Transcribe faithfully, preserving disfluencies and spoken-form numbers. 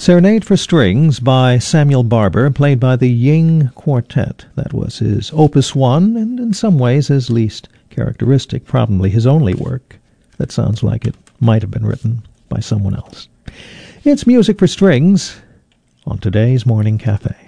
Serenade for Strings by Samuel Barber, played by the Ying Quartet. That was his opus one, and in some ways his least characteristic, probably his only work that sounds like it might have been written by someone else. It's Music for Strings on today's Morning Cafe.